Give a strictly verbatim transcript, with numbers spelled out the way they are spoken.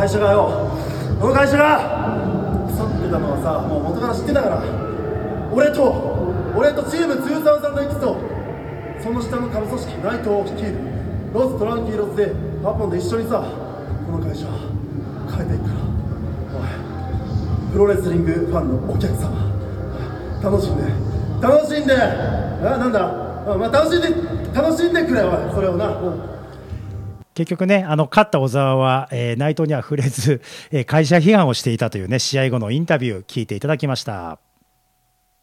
会社がよ、この会社が腐ってたのはさ、もう元から知ってたから。俺と俺とチーム にせんエキスとその下の下部組織ナイトを率いるロストランキーロスでパポンで一緒にさ、この会社変えていくから。おい、プロレスリングファンのお客様、楽しんで楽しんであなんだあ、まあ、楽しんで楽しんでくれよ、それをな。 結局ね、あの勝った小沢は、えー、内藤には触れず、えー、会社批判をしていたというね、試合後のインタビュー聞いていただきました。